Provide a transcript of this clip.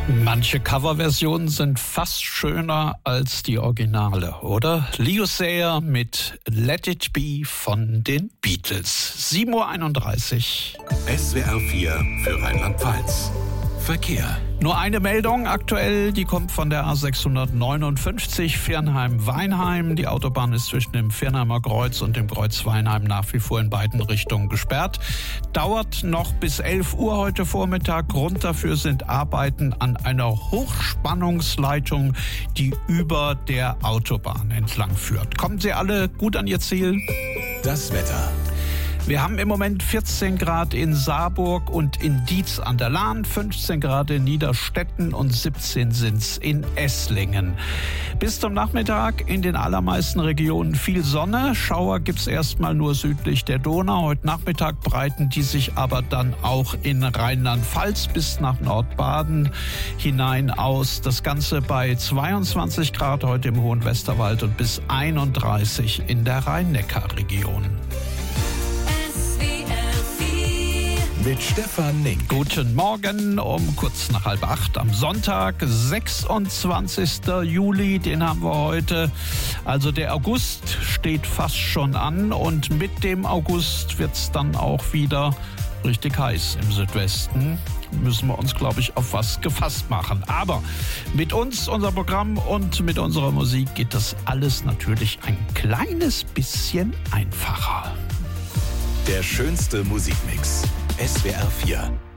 Manche Coverversionen sind fast schöner als die Originale, oder? Leo Sayer mit Let It Be von den Beatles. 7:31 Uhr. SWR 4 für Rheinland-Pfalz. Verkehr. Nur eine Meldung aktuell, die kommt von der A659 Viernheim-Weinheim. Die Autobahn ist zwischen dem Viernheimer Kreuz und dem Kreuz Weinheim nach wie vor in beiden Richtungen gesperrt. Dauert noch bis 11 Uhr heute Vormittag. Grund dafür sind Arbeiten an einer Hochspannungsleitung, die über der Autobahn entlang führt. Kommen Sie alle gut an Ihr Ziel? Das Wetter. Wir haben im Moment 14 Grad in Saarburg und in Dietz an der Lahn, 15 Grad in Niederstetten und 17 sind's in Esslingen. Bis zum Nachmittag in den allermeisten Regionen viel Sonne. Schauer gibt's erstmal nur südlich der Donau. Heute Nachmittag breiten die sich aber dann auch in Rheinland-Pfalz bis nach Nordbaden hinein aus. Das Ganze bei 22 Grad heute im Hohen Westerwald und bis 31 in der Rhein-Neckar-Region. Mit Stefan Nink. Guten Morgen um kurz nach 7:30 am Sonntag, 26. Juli, den haben wir heute. Also der August steht fast schon an und mit dem August wird es dann auch wieder richtig heiß im Südwesten. Müssen wir uns, glaube ich, auf was gefasst machen. Aber mit uns, unser Programm und mit unserer Musik geht das alles natürlich ein kleines bisschen einfacher. Der schönste Musikmix. SWR 4.